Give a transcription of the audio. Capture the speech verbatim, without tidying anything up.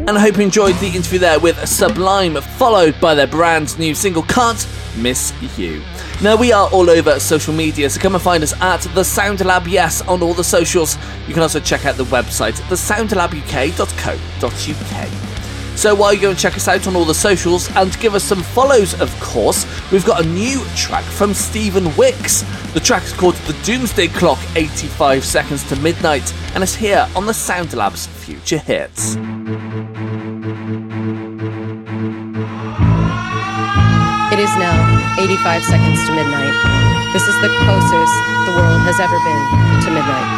and I hope you enjoyed the interview there with Sublime, followed by their brand new single Can't Miss You. Now, we are all over social media, so come and find us at The Sound Lab, yes, on all the socials. You can also check out the website, the sound lab u k dot co dot u k. So while you go and check us out on all the socials and give us some follows, of course, we've got a new track from Stephen Wicks. The track is called The Doomsday Clock, eighty-five seconds to midnight, and it's here on the Sound Lab's Future Hits. It is now eighty-five seconds to midnight. This is the closest the world has ever been to midnight.